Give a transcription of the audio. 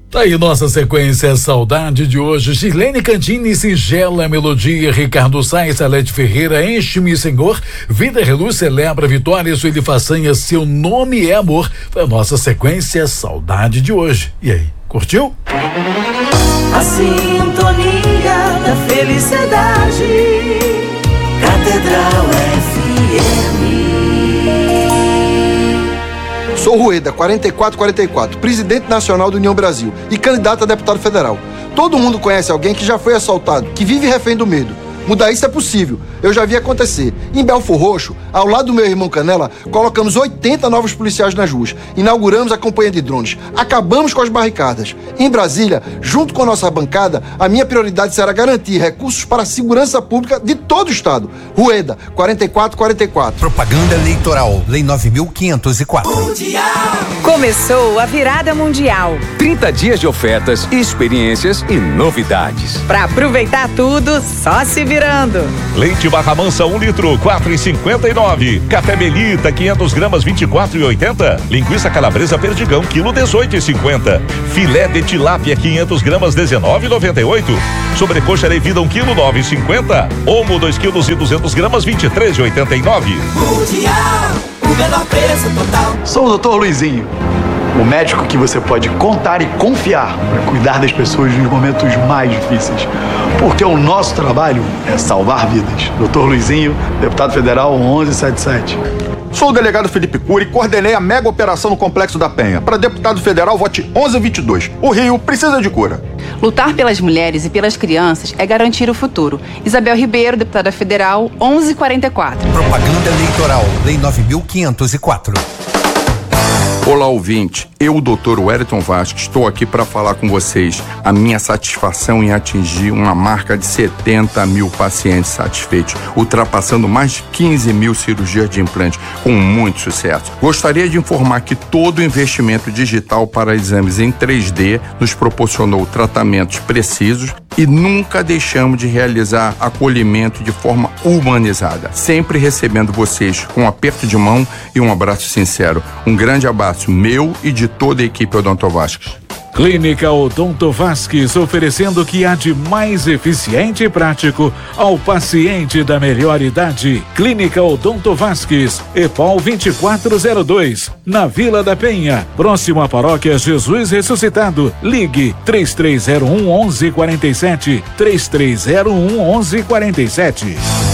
Tá aí nossa sequência Saudade de hoje. Gilene Cantini, Singela Melodia, Ricardo Sainz, Salete Ferreira, Enche-me Senhor, Vida Reluz, Celebra Vitória, Sueli Façanha, Seu Nome é Amor. Foi a nossa sequência Saudade de hoje. E aí, curtiu? A sintonia da felicidade, Catedral FM. Sou Rueda, 4444, presidente nacional do União Brasil e candidato a deputado federal. Todo mundo conhece alguém que já foi assaltado, que vive refém do medo. Mudar isso é possível, eu já vi acontecer. Em Belfor Roxo, ao lado do meu irmão Canela, colocamos 80 novos policiais nas ruas. Inauguramos a campanha de drones, acabamos com as barricadas. Em Brasília, junto com a nossa bancada, a minha prioridade será garantir recursos para a segurança pública de todo o estado. Rueda, 4444. Propaganda eleitoral, Lei 9.504. Mundial. Começou a virada mundial. 30 dias de ofertas, experiências e novidades. Para aproveitar tudo, só se virando. Leite Barra Mansa 1 litro, 4,59. Café Melita 500 gramas, 24,80. Linguiça Calabresa Perdigão, quilo 18,50. Filé de tilápia 500 gramas, 19,98. Sobrecoxa Levida 1 quilo, 9,50. Omo 2 quilos e 200 gramas, 23,89. Mundial, o menor preço total. Sou o Dr. Luizinho, o médico que você pode contar e confiar para cuidar das pessoas nos momentos mais difíceis. Porque o nosso trabalho é salvar vidas. Dr. Luizinho, deputado federal 1177. Sou o delegado Felipe Cury e coordenei a mega operação no Complexo da Penha. Para deputado federal, vote 1122. O Rio precisa de cura. Lutar pelas mulheres e pelas crianças é garantir o futuro. Isabel Ribeiro, deputada federal 1144. Propaganda eleitoral, Lei 9.504. Olá, ouvinte. Eu, o Dr. Wellington Vasques, estou aqui para falar com vocês a minha satisfação em atingir uma marca de 70 mil pacientes satisfeitos, ultrapassando mais de 15 mil cirurgias de implante, com muito sucesso. Gostaria de informar que todo o investimento digital para exames em 3D nos proporcionou tratamentos precisos e nunca deixamos de realizar acolhimento de forma humanizada, sempre recebendo vocês com um aperto de mão e um abraço sincero. Um grande abraço meu e de toda a equipe Odonto Vasques. Clínica Odonto Vasques, oferecendo o que há de mais eficiente e prático ao paciente da melhor idade. Clínica Odonto Vasques, EPOL 2402, na Vila da Penha, próximo à Paróquia Jesus Ressuscitado. Ligue 3301 1147, 3301 1147.